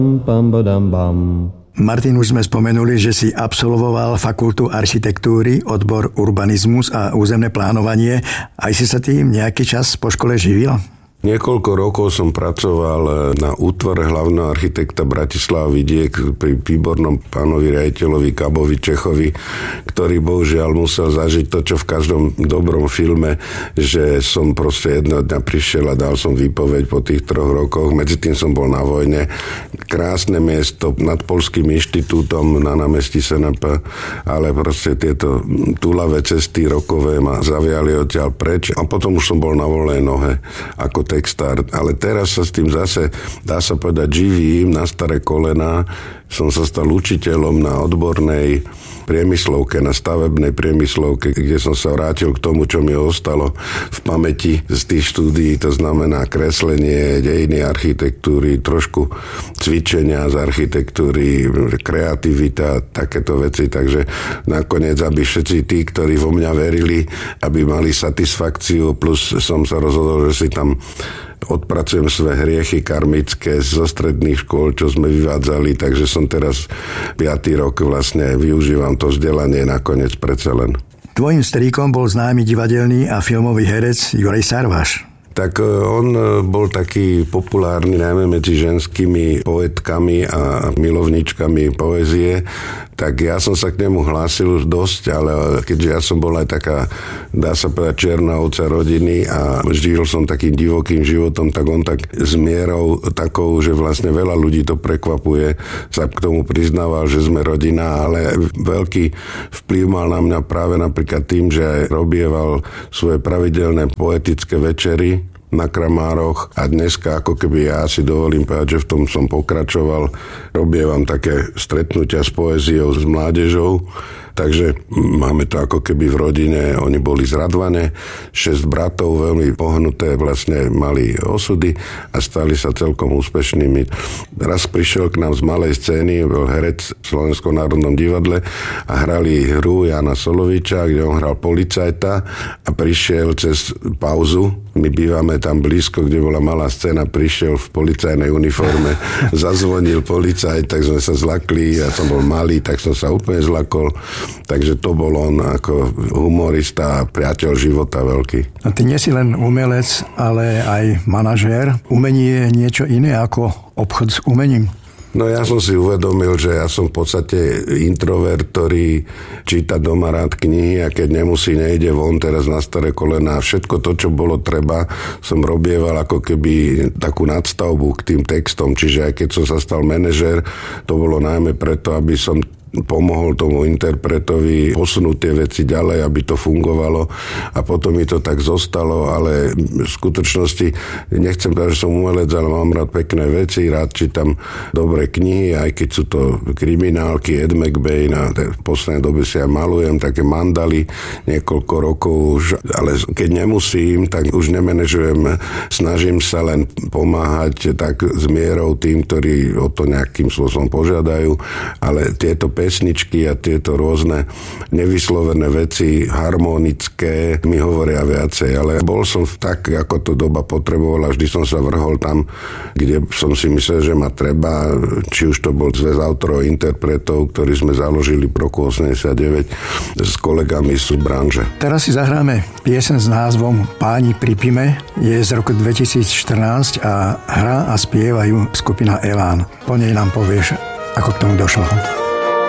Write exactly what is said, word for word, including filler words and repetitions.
Martin, už sme spomenuli, že si absolvoval fakultu architektúry, odbor urbanizmus a územné plánovanie. Aj si sa tým nejaký čas po škole živil? Niekoľko rokov som pracoval na útvare hlavného architekta Bratislava Vidiek pri výbornom pánovi riaditeľovi Kabovi Čechovi, ktorý bohužiaľ musel zažiť to, čo v každom dobrom filme, že som proste jedného dňa prišiel a dal som výpoveď po tých troch rokoch. Medzi tým som bol na vojne. Krásne miesto nad Poľským inštitútom na námestí es en pé, ale proste tieto túlavé cesty rokové ma zaviali odtiaľ preč a potom už som bol na voľnej nohe ako textár, ale teraz sa s tým zase, dá sa povedať, živím na staré kolená. Som sa stal učiteľom na odbornej priemyslovke, na stavebnej priemyslovke, kde som sa vrátil k tomu, čo mi ostalo v pamäti z tých štúdií, to znamená kreslenie, dejiny architektúry, trošku cvičenia z architektúry, kreativita, takéto veci, takže nakoniec, aby všetci tí, ktorí vo mňa verili, aby mali satisfakciu, plus som sa rozhodol, že si tam odpracujem svoje hriechy karmické zo stredných škôl, čo sme vyvádzali, takže som teraz piatý rok vlastne využívam to vzdelanie nakoniec predsa len. Tvojim strýkom bol známy divadelný a filmový herec Juraj Sarvaš. Tak on bol taký populárny najmä medzi ženskými poetkami a milovničkami poézie, tak ja som sa k nemu hlásil dosť, ale keďže ja som bol aj taká, dá sa povedať, čierna ovca rodiny a žil som takým divokým životom, tak on tak s mierou takou, že vlastne veľa ľudí to prekvapuje, sa k tomu priznával, že sme rodina, ale veľký vplyv mal na mňa práve napríklad tým, že robieval svoje pravidelné poetické večery na Kramároch a dneska ako keby ja si dovolím povedať, že v tom som pokračoval. Robievam také stretnutia s poéziou, s mládežou, takže máme to ako keby v rodine, oni boli z Radvane, šesť bratov, veľmi pohnuté, vlastne mali osudy a stali sa celkom úspešnými. Raz prišiel k nám z malej scény, bol herec v Slovenskom národnom divadle a hrali hru Jana Soloviča, kde on hral policajta a prišiel cez pauzu. My bývame tam blízko, kde bola malá scéna, prišiel v policajnej uniforme, zazvonil policajt, tak sme sa zlakli, ja som bol malý, tak som sa úplne zlakol. Takže to bol on ako humorista a priateľ života veľký. A ty nie si len umelec, ale aj manažér. Umenie je niečo iné ako obchod s umením. No ja som si uvedomil, že ja som v podstate introvert, ktorý číta doma rád knihy a keď nemusí, nejde von teraz na staré kolená. Všetko to, čo bolo treba, som robieval ako keby takú nadstavbu k tým textom. Čiže aj keď som sa stal manažér, to bolo najmä preto, aby som pomohol tomu interpretovi posunúť tie veci ďalej, aby to fungovalo a potom mi to tak zostalo, ale v skutočnosti nechcem povedať, že som umelec, ale mám rád pekné veci, rád čítam dobré knihy, aj keď sú to kriminálky, Ed McBain a v poslednej dobe si aj malujem také mandaly niekoľko rokov už, ale keď nemusím, tak už nemenežujem, snažím sa len pomáhať tak s mierou tým, ktorí o to nejakým spôsobom požiadajú, ale tieto pesničky a tieto rôzne nevyslovené veci, harmonické, mi hovoria viacej, ale bol som tak, ako to doba potrebovala, vždy som sa vrhol tam, kde som si myslel, že ma treba, či už to bol zväz autorov interpretov, ktorý sme založili v roku osemdesiatdeväť s kolegami z branže. Teraz si zahráme piesen s názvom Páni pri Pime, je z roku dvetisícštrnásť a hrá a spievajú skupina Elán. Po nej nám povieš, ako k tomu došlo.